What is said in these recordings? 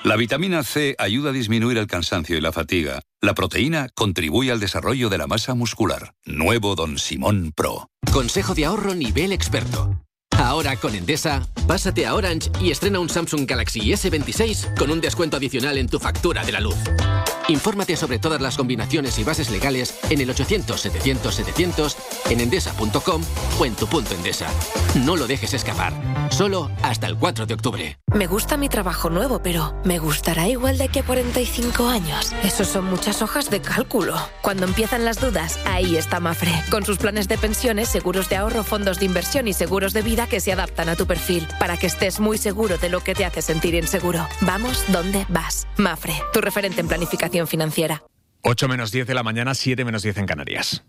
La vitamina C ayuda a disminuir el cansancio y la fatiga. La proteína contribuye al desarrollo de la masa muscular. Nuevo Don Simón Pro. Consejo de ahorro nivel experto. Ahora con Endesa, pásate a Orange y estrena un Samsung Galaxy S26 con un descuento adicional en tu factura de la luz. Infórmate sobre todas las combinaciones y bases legales en el 800-700-700, en endesa.com o en tu punto Endesa. No lo dejes escapar. Solo hasta el 4 de octubre. Me gusta mi trabajo nuevo, pero ¿me gustará igual de aquí a 45 años? Esos son muchas hojas de cálculo. Cuando empiezan las dudas, ahí está Mafre. Con sus planes de pensiones, seguros de ahorro, fondos de inversión y seguros de vida que se adaptan a tu perfil, para que estés muy seguro de lo que te hace sentir inseguro. Vamos donde vas. Mafre, tu referente en planificación financiera. 8 menos 10 de la mañana, 7 menos 10 en Canarias.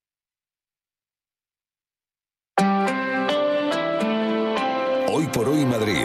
Hoy por hoy Madrid.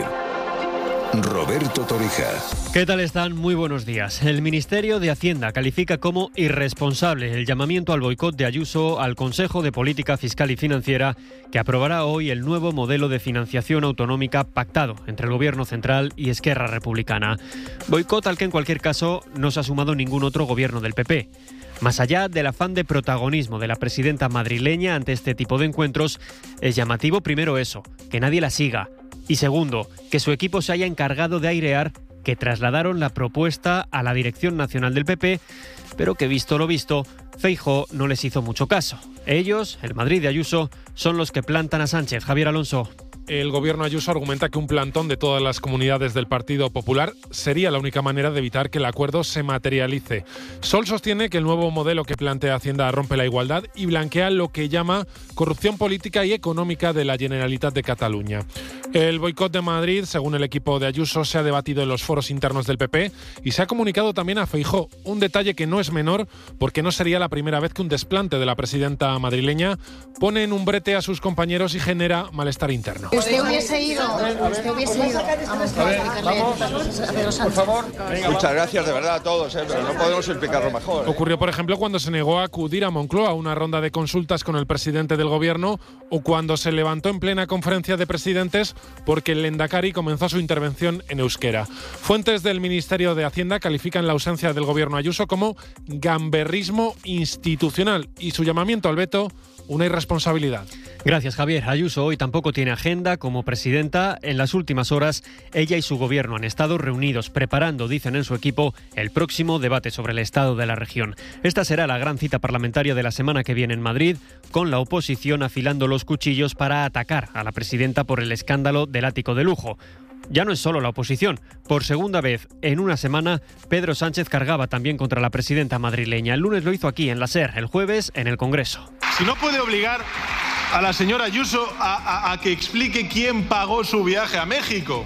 Roberto Torija. ¿Qué tal están? Muy buenos días. El Ministerio de Hacienda califica como irresponsable el llamamiento al boicot de Ayuso al Consejo de Política Fiscal y Financiera, que aprobará hoy el nuevo modelo de financiación autonómica pactado entre el Gobierno central y Esquerra Republicana. Boicot al que en cualquier caso no se ha sumado ningún otro gobierno del PP. Más allá del afán de protagonismo de la presidenta madrileña ante este tipo de encuentros, es llamativo primero eso, que nadie la siga. Y segundo, que su equipo se haya encargado de airear que trasladaron la propuesta a la dirección nacional del PP, pero que visto lo visto, Feijóo no les hizo mucho caso. Ellos, el Madrid de Ayuso, son los que plantan a Sánchez. Javier Alonso. El gobierno Ayuso argumenta que un plantón de todas las comunidades del Partido Popular sería la única manera de evitar que el acuerdo se materialice. Sol sostiene que el nuevo modelo que plantea Hacienda rompe la igualdad y blanquea lo que llama corrupción política y económica de la Generalitat de Cataluña. El boicot de Madrid, según el equipo de Ayuso, se ha debatido en los foros internos del PP y se ha comunicado también a Feijóo, un detalle que no es menor porque no sería la primera vez que un desplante de la presidenta madrileña pone en un brete a sus compañeros y genera malestar interno. Usted hubiese ido. Vamos a explicarle a Pedro Sánchez. Por favor. Muchas gracias de verdad a todos, pero no podemos explicarlo mejor. Ocurrió, por ejemplo, cuando se negó a acudir a Moncloa a una ronda de consultas con el presidente del gobierno o cuando se levantó en plena conferencia de presidentes porque el Lehendakari comenzó su intervención en euskera. Fuentes del Ministerio de Hacienda califican la ausencia del gobierno Ayuso como gamberrismo institucional y su llamamiento al veto una irresponsabilidad. Gracias, Javier. Ayuso hoy tampoco tiene agenda como presidenta. En las últimas horas, ella y su gobierno han estado reunidos preparando, dicen en su equipo, el próximo debate sobre el estado de la región. Esta será la gran cita parlamentaria de la semana que viene en Madrid, con la oposición afilando los cuchillos para atacar a la presidenta por el escándalo del ático de lujo. Ya no es solo la oposición. Por segunda vez en una semana, Pedro Sánchez cargaba también contra la presidenta madrileña. El lunes lo hizo aquí, en la SER, el jueves en el Congreso. Si no puede obligar a la señora Ayuso a que explique quién pagó su viaje a México,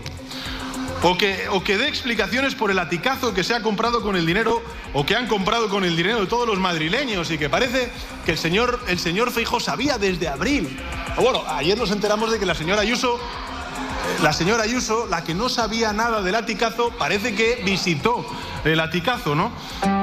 o que dé explicaciones por el aticazo que se ha comprado con el dinero, o que han comprado con el dinero de todos los madrileños, y que parece que el señor Feijóo sabía desde abril. Bueno, ayer nos enteramos de que la señora Ayuso, la que no sabía nada del aticazo, parece que visitó el aticazo, ¿no?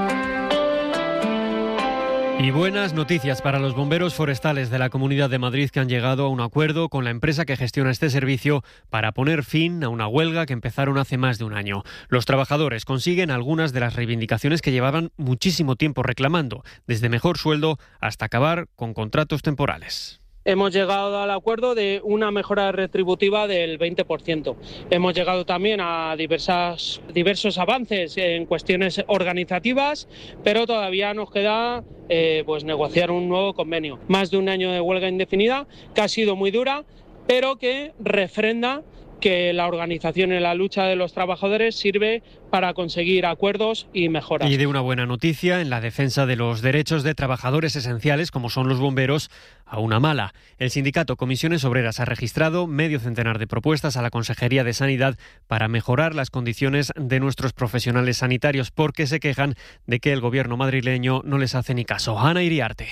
Y buenas noticias para los bomberos forestales de la Comunidad de Madrid, que han llegado a un acuerdo con la empresa que gestiona este servicio para poner fin a una huelga que empezaron hace más de un año. Los trabajadores consiguen algunas de las reivindicaciones que llevaban muchísimo tiempo reclamando, desde mejor sueldo hasta acabar con contratos temporales. Hemos llegado al acuerdo de una mejora retributiva del 20%. Hemos llegado también a diversos avances en cuestiones organizativas, pero todavía nos queda negociar un nuevo convenio. Más de un año de huelga indefinida, que ha sido muy dura, pero que refrenda que la organización en la lucha de los trabajadores sirve para conseguir acuerdos y mejoras. Y de una buena noticia en la defensa de los derechos de trabajadores esenciales, como son los bomberos, a una mala. El sindicato Comisiones Obreras ha registrado medio centenar de propuestas a la Consejería de Sanidad para mejorar las condiciones de nuestros profesionales sanitarios, porque se quejan de que el gobierno madrileño no les hace ni caso. Ana Iriarte.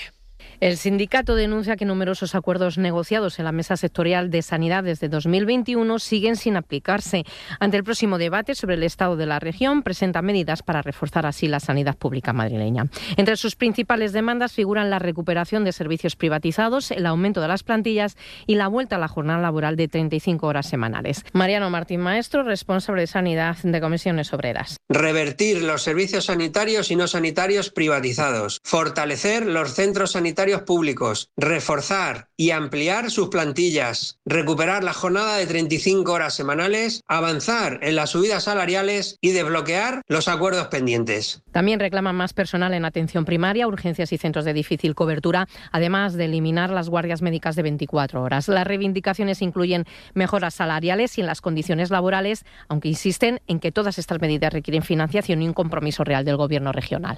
El sindicato denuncia que numerosos acuerdos negociados en la mesa sectorial de sanidad desde 2021 siguen sin aplicarse. Ante el próximo debate sobre el estado de la región, presenta medidas para reforzar así la sanidad pública madrileña. Entre sus principales demandas figuran la recuperación de servicios privatizados, el aumento de las plantillas y la vuelta a la jornada laboral de 35 horas semanales. Mariano Martín Maestro, responsable de Sanidad de Comisiones Obreras. Revertir los servicios sanitarios y no sanitarios privatizados. Fortalecer los centros sanitarios públicos, reforzar y ampliar sus plantillas, recuperar la jornada de 35 horas semanales, avanzar en las subidas salariales y desbloquear los acuerdos pendientes. También reclaman más personal en atención primaria, urgencias y centros de difícil cobertura, además de eliminar las guardias médicas de 24 horas. Las reivindicaciones incluyen mejoras salariales y en las condiciones laborales, aunque insisten en que todas estas medidas requieren financiación y un compromiso real del Gobierno regional.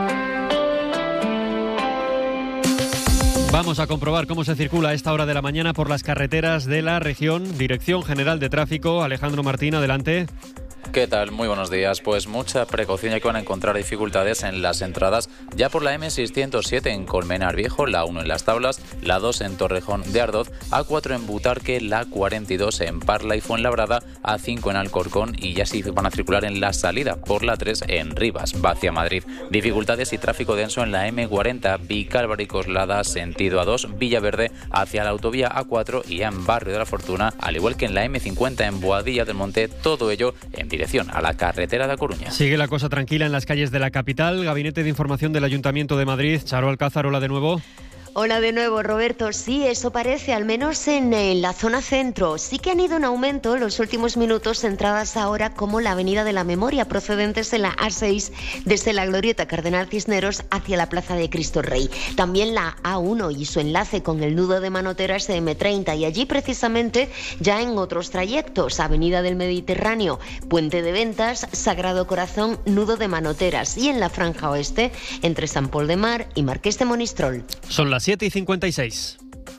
Vamos a comprobar cómo se circula a esta hora de la mañana por las carreteras de la región. Dirección General de Tráfico, Alejandro Martín, adelante. ¿Qué tal? Muy buenos días. Pues mucha precaución, ya que van a encontrar dificultades en las entradas ya por la M607 en Colmenar Viejo, la 1 en Las Tablas, la 2 en Torrejón de Ardoz, A4 en Butarque, la 42 en Parla y Fuenlabrada, A5 en Alcorcón y ya sí van a circular en la salida por la 3 en Rivas, hacia Madrid. Dificultades y tráfico denso en la M40, Vicálvaro y Coslada, sentido A2, Villaverde hacia la autovía A4 y ya en Barrio de la Fortuna, al igual que en la M50 en Boadilla del Monte, todo ello en dirección a la carretera de A Coruña. Sigue la cosa tranquila en las calles de la capital. Gabinete de Información del Ayuntamiento de Madrid. Charo Alcázar, hola de nuevo. Hola de nuevo, Roberto. Sí, eso parece, al menos en la zona centro. Sí que han ido en aumento los últimos minutos entradas ahora como la Avenida de la Memoria, procedentes de la A6 desde la Glorieta Cardenal Cisneros hacia la Plaza de Cristo Rey. También la A1 y su enlace con el nudo de Manoteras de M30 y allí precisamente ya en otros trayectos, Avenida del Mediterráneo, Puente de Ventas, Sagrado Corazón, nudo de Manoteras y en la franja oeste entre San Pol de Mar y Marqués de Monistrol. Son las 7:56.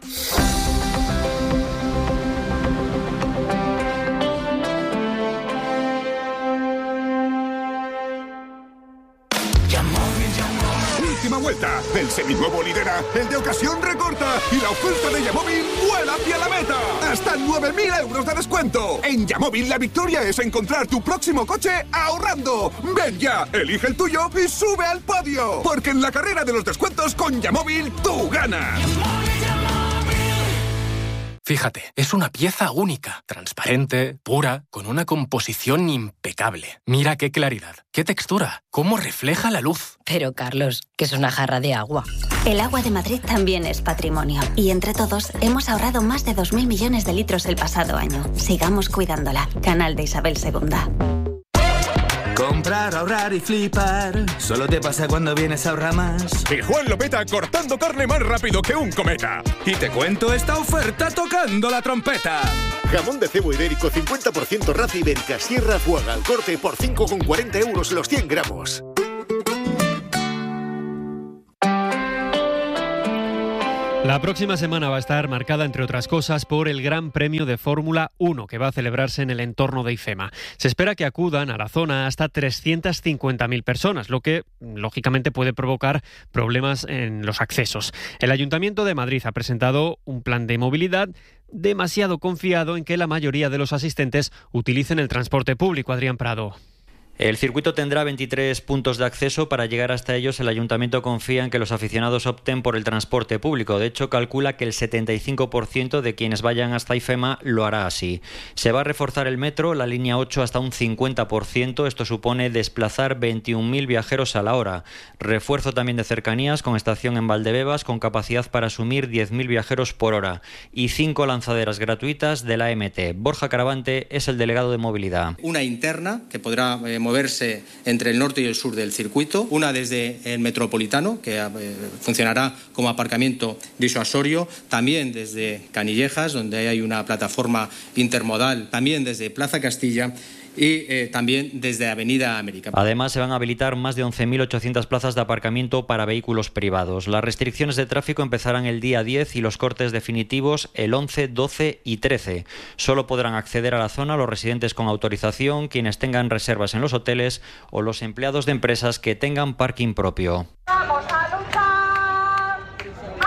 Última vuelta. El seminuevo lidera, el de ocasión recorta y la oferta de Yamóvil vuela hacia la meta. Hasta 9.000 euros de descuento. En Yamóvil la victoria es encontrar tu próximo coche ahorrando. Ven ya, elige el tuyo y sube al podio. Porque en la carrera de los descuentos con Yamóvil tú ganas. Fíjate, es una pieza única, transparente, pura, con una composición impecable. Mira qué claridad, qué textura, cómo refleja la luz. Pero, Carlos, que es una jarra de agua. El agua de Madrid también es patrimonio. Y entre todos hemos ahorrado más de 2.000 millones de litros el pasado año. Sigamos cuidándola. Canal de Isabel II. Comprar, ahorrar y flipar. Solo te pasa cuando vienes a ahorrar más. Y Juan lo peta cortando carne más rápido que un cometa. Y te cuento esta oferta tocando la trompeta. Jamón de cebo ibérico 50% raza ibérica Sierra Fuaga al corte por 5,40 euros los 100 gramos. La próxima semana va a estar marcada, entre otras cosas, por el Gran Premio de Fórmula 1, que va a celebrarse en el entorno de IFEMA. Se espera que acudan a la zona hasta 350.000 personas, lo que, lógicamente, puede provocar problemas en los accesos. El Ayuntamiento de Madrid ha presentado un plan de movilidad demasiado confiado en que la mayoría de los asistentes utilicen el transporte público. Adrián Prado. El circuito tendrá 23 puntos de acceso. Para llegar hasta ellos, el Ayuntamiento confía en que los aficionados opten por el transporte público. De hecho, calcula que el 75% de quienes vayan hasta IFEMA lo hará así. Se va a reforzar el metro, la línea 8 hasta un 50%. Esto supone desplazar 21.000 viajeros a la hora. Refuerzo también de cercanías, con estación en Valdebebas, con capacidad para asumir 10.000 viajeros por hora. Y 5 lanzaderas gratuitas de la MT. Borja Caravante es el delegado de movilidad. Una interna que podrá moverse entre el norte y el sur del circuito, una desde el Metropolitano, que funcionará como aparcamiento disuasorio, también desde Canillejas, donde hay una plataforma intermodal, también desde Plaza Castilla y también desde Avenida América. Además, se van a habilitar más de 11.800 plazas de aparcamiento para vehículos privados. Las restricciones de tráfico empezarán el día 10 y los cortes definitivos el 11, 12 y 13. Solo podrán acceder a la zona los residentes con autorización, quienes tengan reservas en los hoteles o los empleados de empresas que tengan parking propio. ¡Vamos a luchar!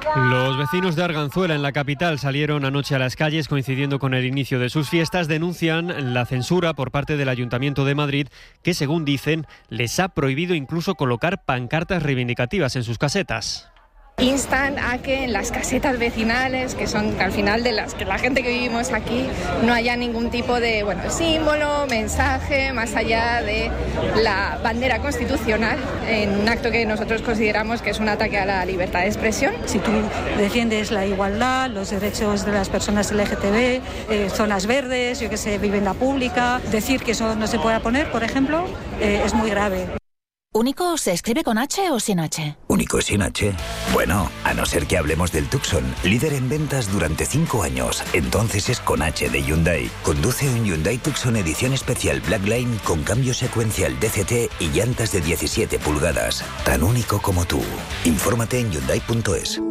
Los vecinos de Arganzuela, en la capital, salieron anoche a las calles coincidiendo con el inicio de sus fiestas. Denuncian la censura por parte del Ayuntamiento de Madrid, que, según dicen, les ha prohibido incluso colocar pancartas reivindicativas en sus casetas. Instan a que en las casetas vecinales, que son al final de las que la gente que vivimos aquí, no haya ningún tipo de símbolo, mensaje, más allá de la bandera constitucional, en un acto que nosotros consideramos que es un ataque a la libertad de expresión. Si tú defiendes la igualdad, los derechos de las personas LGTB, zonas verdes, vivienda pública, decir que eso no se pueda poner, por ejemplo, es muy grave. ¿Único se escribe con H o sin H? Único sin H. Bueno, a no ser que hablemos del Tucson, líder en ventas durante 5 años. Entonces es con H de Hyundai. Conduce un Hyundai Tucson edición especial Blackline con cambio secuencial DCT y llantas de 17 pulgadas. Tan único como tú. Infórmate en Hyundai.es.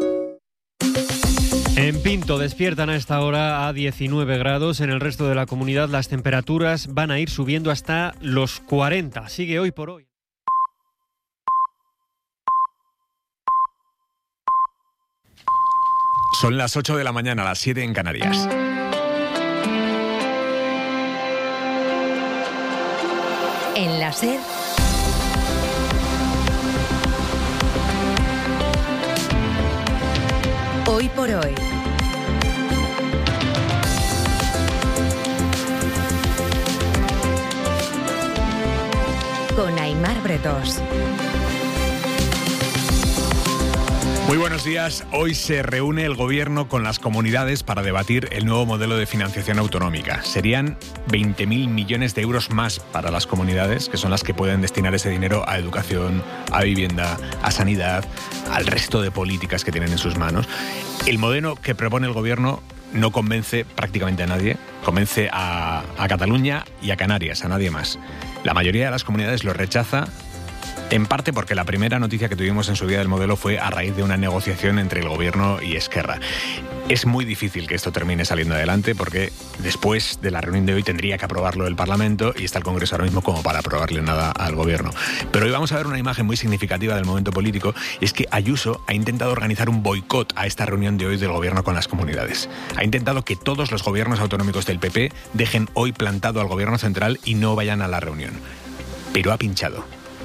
En Pinto despiertan a esta hora a 19 grados. En el resto de la comunidad las temperaturas van a ir subiendo hasta los 40. Sigue Hoy por Hoy. Son las 8 de la mañana, las 7 en Canarias. En la SER, Hoy por Hoy. Con Aimar Bretos. Muy buenos días. Hoy se reúne el Gobierno con las comunidades para debatir el nuevo modelo de financiación autonómica. Serían 20.000 millones de euros más para las comunidades, que son las que pueden destinar ese dinero a educación, a vivienda, a sanidad, al resto de políticas que tienen en sus manos. El modelo que propone el Gobierno no convence prácticamente a nadie. Convence a Cataluña y a Canarias, a nadie más. La mayoría de las comunidades lo rechaza. En parte porque la primera noticia que tuvimos en su día del modelo fue a raíz de una negociación entre el Gobierno y Esquerra. Es muy difícil que esto termine saliendo adelante porque después de la reunión de hoy tendría que aprobarlo el Parlamento y está el Congreso ahora mismo como para aprobarle nada al Gobierno. Pero hoy vamos a ver una imagen muy significativa del momento político, y es que Ayuso ha intentado organizar un boicot a esta reunión de hoy del Gobierno con las comunidades. Ha intentado que todos los gobiernos autonómicos del PP dejen hoy plantado al Gobierno central y no vayan a la reunión. Pero ha pinchado.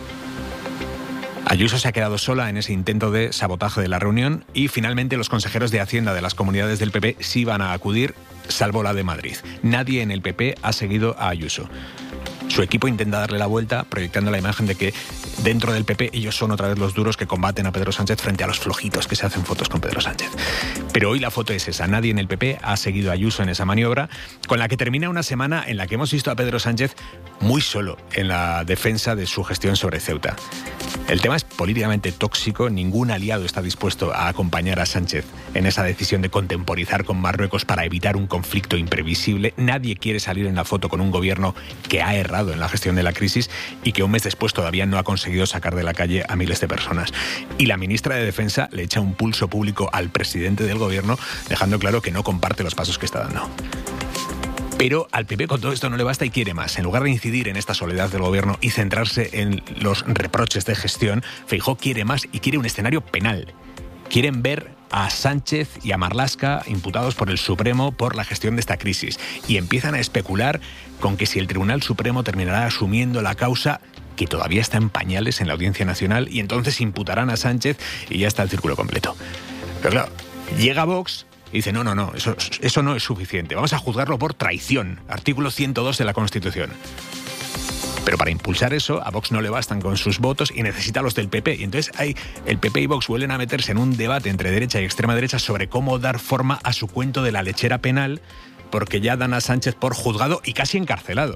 Ayuso se ha quedado sola en ese intento de sabotaje de la reunión y finalmente los consejeros de Hacienda de las comunidades del PP sí van a acudir, salvo la de Madrid. Nadie en el PP ha seguido a Ayuso. Su equipo intenta darle la vuelta, proyectando la imagen de que dentro del PP ellos son otra vez los duros que combaten a Pedro Sánchez frente a los flojitos que se hacen fotos con Pedro Sánchez. Pero hoy la foto es esa. Nadie en el PP ha seguido a Ayuso en esa maniobra, con la que termina una semana en la que hemos visto a Pedro Sánchez muy solo en la defensa de su gestión sobre Ceuta. El tema es políticamente tóxico. Ningún aliado está dispuesto a acompañar a Sánchez en esa decisión de contemporizar con Marruecos para evitar un conflicto imprevisible. Nadie quiere salir en la foto con un gobierno que ha errado en la gestión de la crisis y que un mes después todavía no ha conseguido sacar de la calle a miles de personas. Y la ministra de Defensa le echa un pulso público al presidente del gobierno, dejando claro que no comparte los pasos que está dando. Pero al PP con todo esto no le basta y quiere más. En lugar de incidir en esta soledad del gobierno y centrarse en los reproches de gestión, Feijóo quiere más y quiere un escenario penal. Quieren ver a Sánchez y a Marlaska imputados por el Supremo por la gestión de esta crisis. Y empiezan a especular con que si el Tribunal Supremo terminará asumiendo la causa, que todavía está en pañales en la Audiencia Nacional, y entonces imputarán a Sánchez y ya está el círculo completo. Pero claro, llega Vox y dice, no, eso no es suficiente. Vamos a juzgarlo por traición. Artículo 102 de la Constitución. Pero para impulsar eso, a Vox no le bastan con sus votos y necesita los del PP. Y entonces el PP y Vox vuelven a meterse en un debate entre derecha y extrema derecha sobre cómo dar forma a su cuento de la lechera penal, porque ya dan a Sánchez por juzgado y casi encarcelado.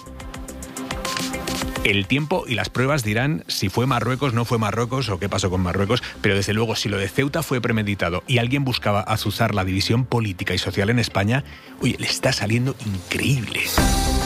El tiempo y las pruebas dirán si fue Marruecos, no fue Marruecos o qué pasó con Marruecos, pero desde luego si lo de Ceuta fue premeditado y alguien buscaba azuzar la división política y social en España, oye, le está saliendo increíble.